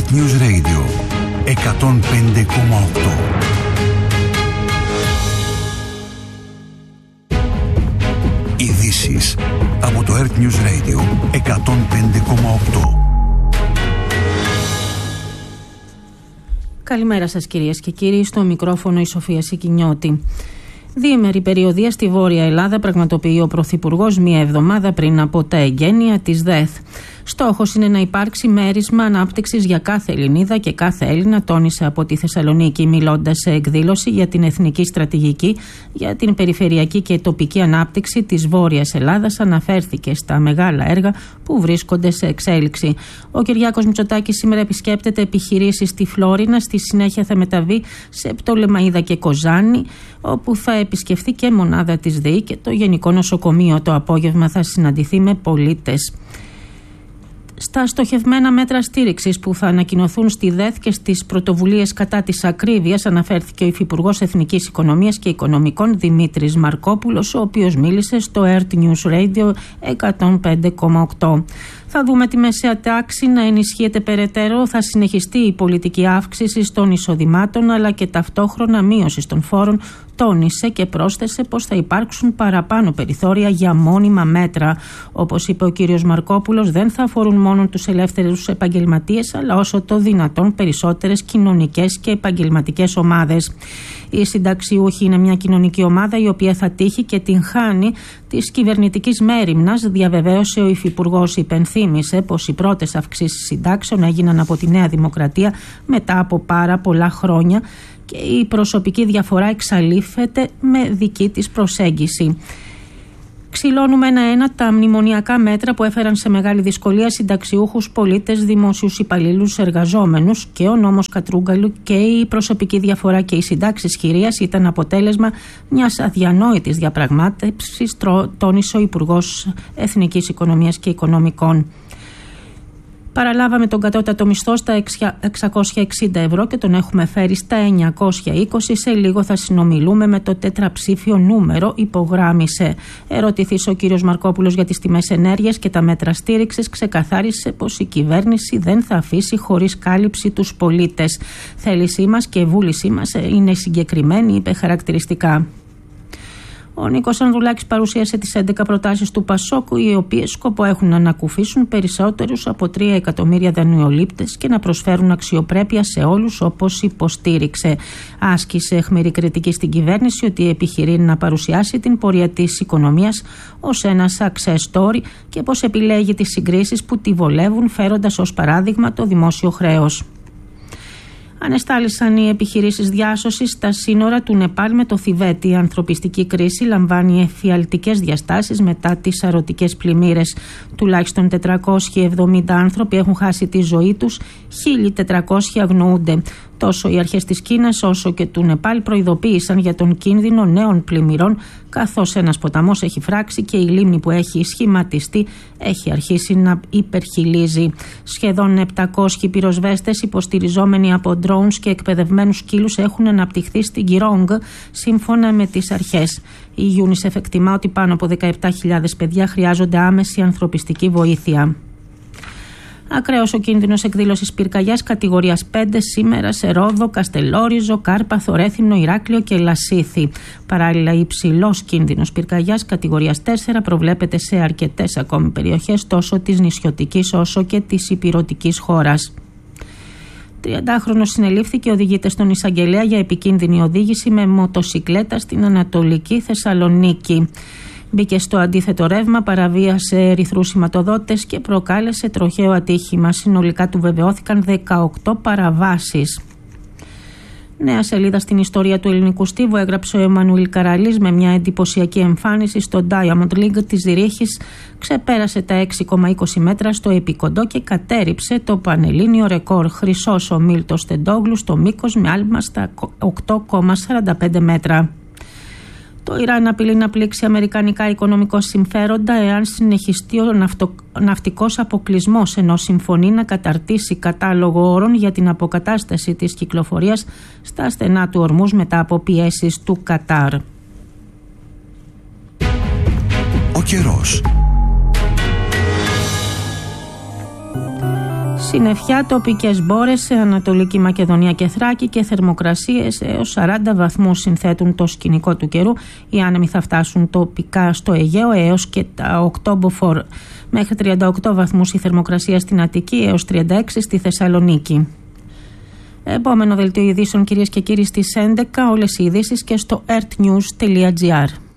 Earth News Radio 105,8. Ειδήσεις από το Earth News Radio 105,8. Καλημέρα σας κυρίες και κύριοι, στο μικρόφωνο η Σοφία Σικινιώτη. Διήμερη περιοδία στη Βόρεια Ελλάδα πραγματοποιεί ο Πρωθυπουργός μία εβδομάδα πριν από τα εγγένεια της ΔΕΘ. Στόχος είναι να υπάρξει μέρισμα ανάπτυξης για κάθε Ελληνίδα και κάθε Έλληνα, τόνισε από τη Θεσσαλονίκη, μιλώντας σε εκδήλωση για την εθνική στρατηγική για την περιφερειακή και τοπική ανάπτυξη της Βόρειας Ελλάδας. Αναφέρθηκε στα μεγάλα έργα που βρίσκονται σε εξέλιξη. Ο Κυριάκος Μητσοτάκης σήμερα επισκέπτεται επιχειρήσεις στη Φλόρινα. Στη συνέχεια θα μεταβεί σε Πτολεμαΐδα και Κοζάνη, όπου θα επισκεφθεί και μονάδα της ΔΕΗ και το Γενικό Νοσοκομείο. Το απόγευμα θα συναντηθεί με πολίτες. Στα στοχευμένα μέτρα στήριξης που θα ανακοινωθούν στη ΔΕΘ και στις πρωτοβουλίες κατά της ακρίβειας, αναφέρθηκε ο Υφυπουργός Εθνικής Οικονομίας και Οικονομικών Δημήτρης Μαρκόπουλος, ο οποίος μίλησε στο Earth News Radio 105,8. Θα δούμε τη μεσαία τάξη να ενισχύεται περαιτέρω, θα συνεχιστεί η πολιτική αύξηση των εισοδημάτων αλλά και ταυτόχρονα μείωση των φόρων, τόνισε και πρόσθεσε πως θα υπάρξουν παραπάνω περιθώρια για μόνιμα μέτρα. Όπως είπε ο κύριος Μαρκόπουλος, δεν θα αφορούν μόνο τους ελεύθερους επαγγελματίες αλλά όσο το δυνατόν περισσότερες κοινωνικές και επαγγελματικές ομάδες. Οι συνταξιούχοι είναι μια κοινωνική ομάδα η οποία θα τύχει και την χάνει της κυβερνητικής μέριμνας, διαβεβαίωσε ο Υφυπουργός. Υπενθύμησε πως οι πρώτες αυξήσεις συντάξεων έγιναν από τη Νέα Δημοκρατία μετά από πάρα πολλά χρόνια και η προσωπική διαφορά εξαλείφεται με δική της προσέγγιση. Ξυλώνουμε ένα-ένα τα μνημονιακά μέτρα που έφεραν σε μεγάλη δυσκολία συνταξιούχους, πολίτες, δημόσιους υπαλλήλους, εργαζόμενους, και ο νόμος Κατρούγκαλου και η προσωπική διαφορά και οι συντάξεις χειρίας ήταν αποτέλεσμα μιας αδιανόητης διαπραγμάτευσης, τόνισε ο Υπουργός Εθνικής Οικονομίας και Οικονομικών. Παραλάβαμε τον κατώτατο μισθό στα 660 ευρώ και τον έχουμε φέρει στα 920. Σε λίγο θα συνομιλούμε με το τετραψήφιο νούμερο, υπογράμμισε. Ερωτηθής ο κύριος Μαρκόπουλος για τις τιμές ενέργειας και τα μέτρα στήριξης, ξεκαθάρισε πως η κυβέρνηση δεν θα αφήσει χωρίς κάλυψη τους πολίτες. Θέλησή μας και βούλησή μας είναι συγκεκριμένη, είπε χαρακτηριστικά. Ο Νίκος Ανδρουλάκης παρουσίασε τις 11 προτάσεις του Πασόκου, οι οποίες σκοπό έχουν να ανακουφίσουν περισσότερους από 3 εκατομμύρια δανειολήπτες και να προσφέρουν αξιοπρέπεια σε όλους, όπως υποστήριξε. Άσκησε αιχμηρή κριτική στην κυβέρνηση ότι επιχειρεί να παρουσιάσει την πορεία της οικονομίας ως ένα success story και πως επιλέγει τις συγκρίσεις που τη βολεύουν, φέροντας ως παράδειγμα το δημόσιο χρέος. Ανεστάλησαν οι επιχειρήσεις διάσωσης στα σύνορα του Νεπάλ με το Θιβέτ. Η ανθρωπιστική κρίση λαμβάνει εφιαλτικές διαστάσεις μετά τις σαρωτικές πλημμύρες. Τουλάχιστον 470 άνθρωποι έχουν χάσει τη ζωή τους, 1.400 αγνοούνται. Τόσο οι αρχές της Κίνας όσο και του Νεπάλ προειδοποίησαν για τον κίνδυνο νέων πλημμυρών, καθώς ένας ποταμός έχει φράξει και η λίμνη που έχει σχηματιστεί έχει αρχίσει να υπερχειλίζει. Σχεδόν 700 πυροσβέστες υποστηριζόμενοι από drones και εκπαιδευμένους σκύλους έχουν αναπτυχθεί στην Κιρόγκ, σύμφωνα με τις αρχές. Η UNICEF εκτιμά ότι πάνω από 17.000 παιδιά χρειάζονται άμεση ανθρωπιστική βοήθεια. Ακραίος ο κίνδυνος εκδήλωσης πυρκαγιάς κατηγορίας 5 σήμερα σε Ρόδο, Καστελόριζο, Κάρπαθο, Ρέθυμνο, Ηράκλειο και Λασίθι. Παράλληλα, υψηλός κίνδυνος πυρκαγιάς κατηγορίας 4 προβλέπεται σε αρκετές ακόμη περιοχές τόσο της νησιωτικής όσο και της ηπειρωτικής χώρας. 30χρονος συνελήφθη και οδηγείται στον εισαγγελέα για επικίνδυνη οδήγηση με μοτοσικλέτα στην Ανατολική Θεσσαλονίκη. Μπήκε στο αντίθετο ρεύμα, παραβίασε ερυθρούς σηματοδότες και προκάλεσε τροχαίο ατύχημα. Συνολικά του βεβαιώθηκαν 18 παραβάσεις. Νέα σελίδα στην ιστορία του ελληνικού στίβου έγραψε ο Εμμανουήλ Καραλής με μια εντυπωσιακή εμφάνιση στο Diamond League της Ζηρίχης. Ξεπέρασε τα 6,20 μέτρα στο επικοντό και κατέρριψε το πανελλήνιο ρεκόρ. Χρυσός ο Μίλτος Τεντόγλου στο μήκος με άλμα στα 8,45 μέτρα. Το Ιράν απειλεί να πλήξει αμερικανικά οικονομικά συμφέροντα εάν συνεχιστεί ο ναυτικός αποκλεισμός, ενώ συμφωνεί να καταρτήσει κατάλογο όρων για την αποκατάσταση της κυκλοφορίας στα στενά του Ορμούζ μετά από πιέσεις του Κατάρ. Ο καιρός. Συννεφιά, τοπικές μπόρες σε Ανατολική Μακεδονία και Θράκη και θερμοκρασίες έως 40 βαθμούς συνθέτουν το σκηνικό του καιρού. Οι άνεμοι θα φτάσουν τοπικά στο Αιγαίο έως και τα 8 μποφόρ. Μέχρι 38 βαθμούς η θερμοκρασία στην Αττική έως 36 στη Θεσσαλονίκη. Επόμενο δελτίο ειδήσεων, κυρίες και κύριοι, στις 11. Όλες οι ειδήσεις και στο earthnews.gr.